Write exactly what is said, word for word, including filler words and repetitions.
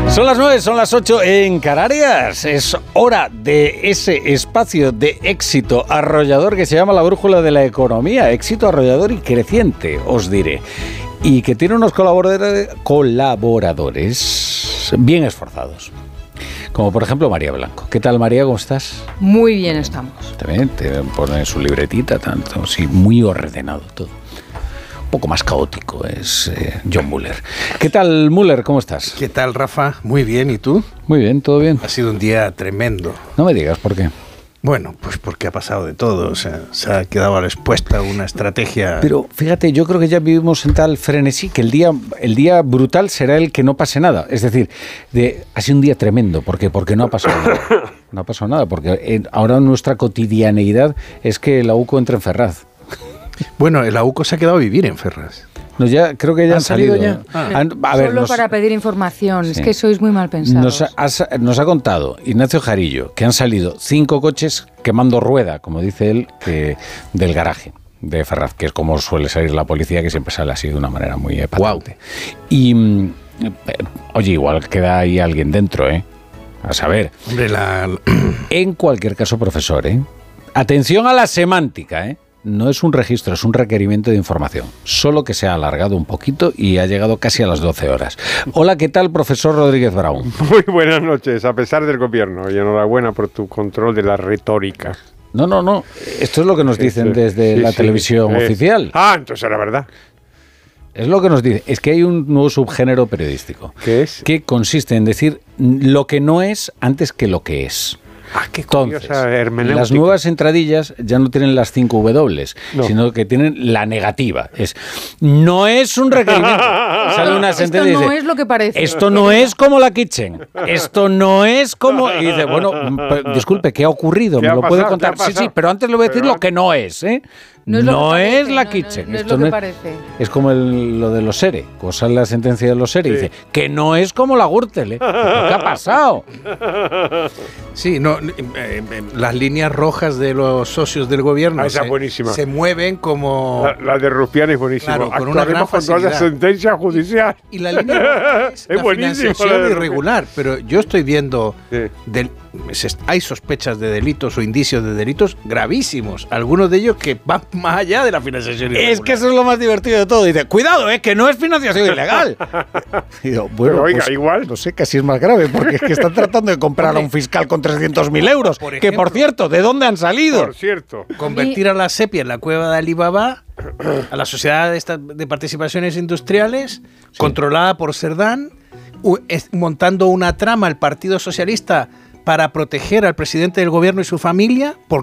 Son las nueve, son las ocho en Canarias. Es hora de ese espacio de éxito arrollador que se llama la brújula de la economía. Éxito arrollador y creciente, os diré. Y que tiene unos colaboradores, colaboradores bien esforzados. Como por ejemplo María Blanco. ¿Qué tal, María? ¿Cómo estás? Muy bien estamos. También te ponen su libretita, tanto, sí, muy ordenado todo. Un poco más caótico es eh, John Muller. ¿Qué tal, Muller? ¿Cómo estás? ¿Qué tal, Rafa? Muy bien, ¿y tú? Muy bien, todo bien. Ha sido un día tremendo. No me digas por qué. Bueno, pues porque ha pasado de todo, o sea, se ha quedado a la expuesta una estrategia... Pero fíjate, yo creo que ya vivimos en tal frenesí que el día, el día brutal será el que no pase nada. Es decir, de, ha sido un día tremendo, porque, porque no ha pasado nada. No ha pasado nada, porque en, ahora nuestra cotidianeidad es que la U C O entre en Ferraz. Bueno, el A U C O se ha quedado a vivir en Ferraz. No, ya, creo que ya han, han salido. salido ya? Ah. Han, a ver, Solo nos, para pedir información, sí. Es que sois muy mal Nos pensados. ha, nos ha contado Ignacio Jarillo que han salido cinco coches quemando rueda, como dice él, que, del garaje de Ferraz, que es como suele salir la policía, que siempre sale así de una manera muy patente. Wow. Y, oye, igual queda ahí alguien dentro, ¿eh? A saber. Hombre, la... En cualquier caso, profesor, ¿eh? Atención a la semántica, ¿eh? No es un registro, es un requerimiento de información. Solo que se ha alargado un poquito y ha llegado casi a las doce horas. Hola, ¿qué tal, profesor Rodríguez Brown? Muy buenas noches, a pesar del gobierno. Y enhorabuena por tu control de la retórica. No, no, no. Esto es lo que nos dicen este, desde sí, la sí, televisión eh. oficial. Ah, entonces era verdad. Es lo que nos dicen. Es que hay un nuevo subgénero periodístico. ¿Qué es? Que consiste en decir lo que no es antes que lo que es. Ah, qué curiosa Entonces, hermenéutica. Las nuevas entradillas ya no tienen las cinco W, no. sino que tienen la negativa. Es, no es un requerimiento. Sale una sentencia esto y no dice, es lo que parece. Esto no es como la Kitchen. Esto no es como... Y dice, bueno, disculpe, ¿qué ha ocurrido? ¿Qué ¿Me ha lo pasado? puede contar? Sí, sí, pero antes le voy a decir pero... lo que no es, ¿eh? No es, no parece, es la no, Kitchen. No, no es Esto lo que no es, parece. Es como el, lo de los SERE. Pues sale la sentencia de los SERE y sí. dice que no es como la Gürtel, ¿eh? ¿Qué ha pasado? Sí, no, eh, eh, las líneas rojas de los socios del gobierno ah, esa se, buenísima. se mueven como... La, la de Rufián es buenísima. Claro, con una gran con toda la sentencia judicial. Y la línea roja es, es la buenísimo. financiación irregular, pero yo estoy viendo... Sí. Del, hay sospechas de delitos o indicios de delitos gravísimos, algunos de ellos que van más allá de la financiación irregular. Es que eso es lo más divertido de todo. Dice, cuidado, eh, que no es financiación ilegal. Y digo, bueno, pero oiga, pues, igual. No sé, casi es más grave, porque es que están tratando de comprar a un fiscal con trescientos mil euros. Por que, por cierto, ¿de dónde han salido? Por cierto. Convertir a la sepia en la cueva de Alibaba, a la sociedad de, esta, de participaciones industriales, sí. Controlada por Cerdán, montando una trama al Partido Socialista para proteger al presidente del gobierno y su familia, ¿por